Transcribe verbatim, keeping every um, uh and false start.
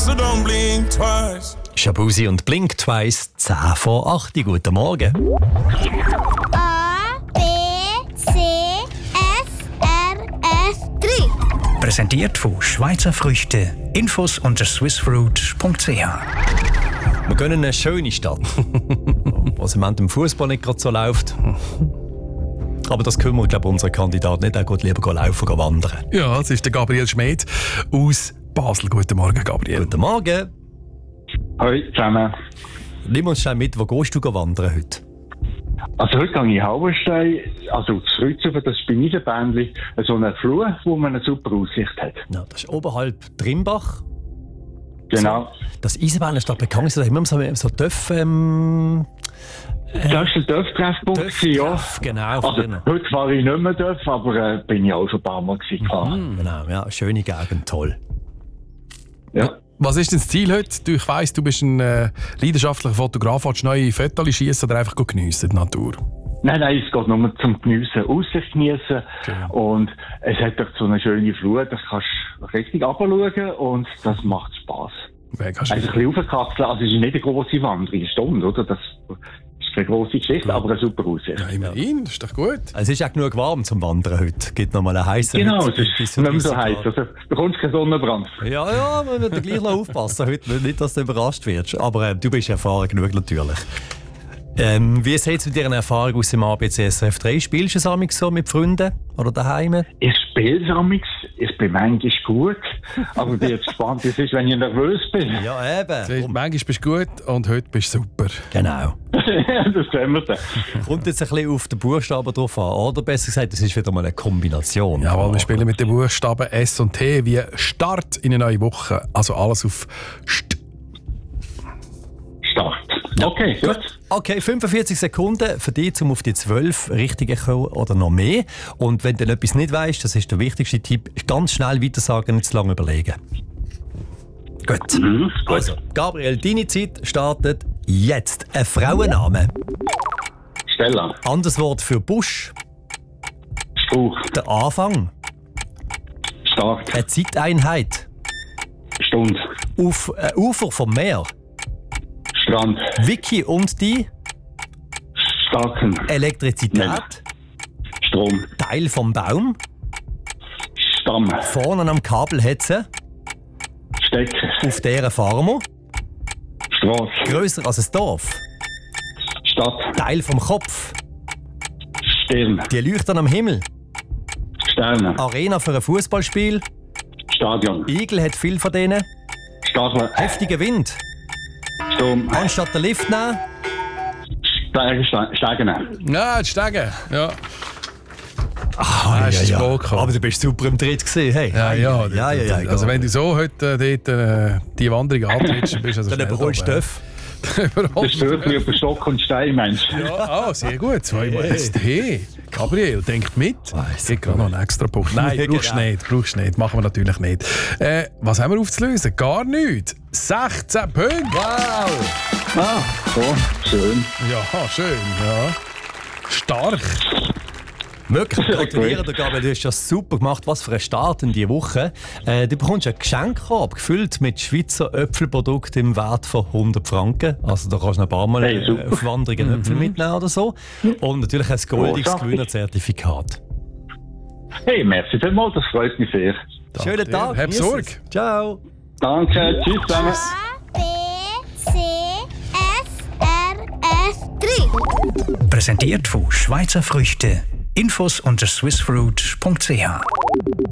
so don't blink twice. Shabuzi und Blink Twice, zehn vor acht. Guten Morgen. A, B, C, S, R, F, drei. Präsentiert von Schweizer Früchte. Infos unter swissfruit punkt c h. Wir gehen in eine schöne Stadt, was im Moment im Fußball nicht gerade so läuft. Aber das können wir, glaube ich, unseren Kandidaten nicht. Er geht lieber laufen, gehen wandern. Ja, es ist der Gabriel Schmid aus Basel. Guten Morgen, Gabriel. Guten Morgen. Hallo zusammen. Nimm uns schnell mit, wo gehst du wandern heute? Also heute gehe ich in Halberstein, also das Kreuzhofen, das ist bei Eisenbändli, so ein Flur, wo man eine super Aussicht hat. Ja, das ist oberhalb Trimbach. Genau. So, das Eisenbahn ist da bekannt, da haben wir so, so Dörf... Ähm, Das war der Dörftreffpunkt, ja. Dörftreff, genau. Also, vorhin. heute fahre ich nicht mehr Dörf, aber äh, bin ich auch schon ein paar Mal gefahren. Mhm, genau, ja, schöne Gegend, toll. Ja. Was ist denn das Ziel heute? Du, ich weiss, du bist ein äh, leidenschaftlicher Fotograf. Willst du neue Fotos schießen oder einfach geniessen, die Natur? Nein, nein, es geht nur zum Geniessen, Aussicht geniessen. Okay. Und es hat doch so eine schöne Flur, da kannst du richtig runterschauen und das macht Spass. Mega Also ein schön. bisschen raufkapseln, also es ist nicht eine grosse Wanderung, eine Stunde, oder? Das ist keine grosse Geschichte, aber eine super Aussicht. Ja, immerhin, das ist doch gut. Es ist auch genug warm zum Wandern heute. Gibt noch mal einen heißen Genau, heute, es ist bis nicht zu mehr so dreißig heiß. Grad. Also, du bekommst keinen Sonnenbrand. Ja, ja, wir müssen gleich noch aufpassen heute. Nicht, dass du überrascht wirst. Aber äh, du bist erfahren genug natürlich. Ähm, wie sieht es mit deiner Erfahrung aus dem A B C S R F drei? Spielst du es amigs so mit Freunden oder daheim? Ich spiele es amigs, ich bin manchmal gut, aber ich bin jetzt gespannt, wie es ist, wenn ich nervös bin. Ja, Siehst, eben. manchmal bist du gut und heute bist du super. Genau. Das sehen wir dann. Kommt jetzt ein bisschen auf den Buchstaben drauf an. Oder besser gesagt, es ist wieder mal eine Kombination. Jawohl, wir spielen mit den Buchstaben S und T wie Start in eine neue Woche. Also alles auf St. Start. Okay, gut. Okay, fünfundvierzig Sekunden für dich, um auf die zwölf Richtigen zu kommen oder noch mehr. Und wenn du etwas nicht weißt, das ist der wichtigste Tipp, ganz schnell weiter sagen, nicht zu lange überlegen. Gut. Mhm, gut. Also, Gabriel, deine Zeit startet jetzt. Ein Frauenname. Stella. Anderes Wort für Busch. Spruch. Der Anfang. Start. Eine Zeiteinheit. Stunde. Auf äh, Ufer vom Meer. Strand. Wiki und die Starken. Elektrizität. Strom. Teil vom Baum. Stamm. Vorne am Kabel hetze. Steck. Auf deren Farmer. Straße. Grösser als ein Dorf. Stadt. Teil vom Kopf. Stirn. Die Leuchten am Himmel. Sterne. Arena für ein Fußballspiel. Stadion. Igel hat viel von denen. Stachel. Heftiger Wind. Sturm. Anstatt den Lift nehmen. Steigen. Steigen. Ja, die Stege. Ja. Ah, ja, ja. Aber du bist super im Tritt gewesen, hey. Ja, ja, ja, ja, ja, Also wenn du so heute äh, dort, äh, die Wanderung antrittst, dann bist du also Dann schnell überholst du da, Döff. Das stört mich über Stock und Stein, Mensch. Ja, oh, sehr gut. Zweimal jetzt. Hey, Gabriel, denkt mit. Weiss Gibt gerade noch einen extra Punkt. Nein, Ja, brauchst du genau. nicht. Brauchst du nicht. Machen wir natürlich nicht. Äh, was haben wir aufzulösen? Gar nichts. sechzehn Punkte. Wow! Ah, so, schön. Ja, schön. Ja. Stark. Möglich gratulieren, der Gabriel, du hast das super gemacht. Was für ein Start in diese Woche. Äh, du bekommst einen Geschenkkorb gefüllt mit Schweizer Äpfelprodukten im Wert von hundert Franken. Also da kannst du ein paar Mal Hey, äh, super. auf Wanderungen Äpfel mitnehmen oder so. Und natürlich ein goldiges Großartig. Gewinnerzertifikat. Hey, merci vielmals, das freut mich sehr. Schönen dir. Tag. Hab genieß Sorge. es. Ciao. Danke, tschüss zusammen. A, B, C, S, R, F, drei. Präsentiert von Schweizer Früchte. Infos unter swissfruit punkt c h.